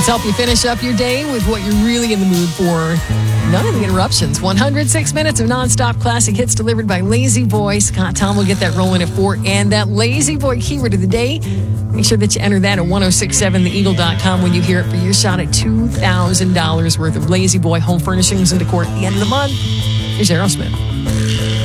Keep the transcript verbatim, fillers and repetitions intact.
Let's help you finish up your day with what you're really in the mood for. None of the interruptions. one hundred six minutes of nonstop classic hits delivered by Lazy Boy. Scott Tom will get that rolling at four. And that Lazy Boy keyword of the day, make sure that you enter that at ten sixty-seven the eagle dot com when you hear it for your shot at two thousand dollars worth of Lazy Boy home furnishings and decor at the end of the month. Here's Aerosmith.